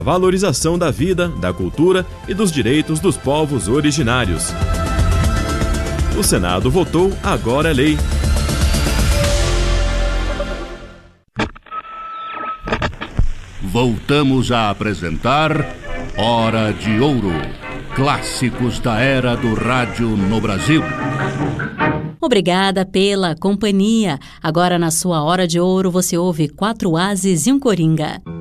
valorização da vida, da cultura e dos direitos dos povos originários. O Senado votou, agora é lei. Voltamos a apresentar Hora de Ouro. Clássicos da era do rádio no Brasil. Obrigada pela companhia. Agora na sua Hora de Ouro você ouve 4 Ases e um Coringa.